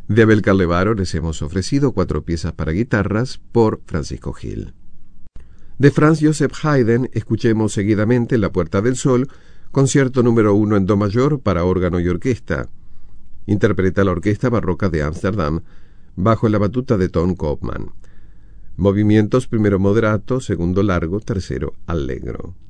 De Abel Carlevaro les hemos ofrecido 4 piezas para guitarras por Francisco Gil. De Franz Joseph Haydn escuchemos seguidamente La Puerta del Sol, concierto número 1 en do mayor para órgano y orquesta. Interpreta la Orquesta Barroca de Ámsterdam bajo la batuta de Ton Koopman. Movimientos: primero moderato, segundo largo, tercero allegro.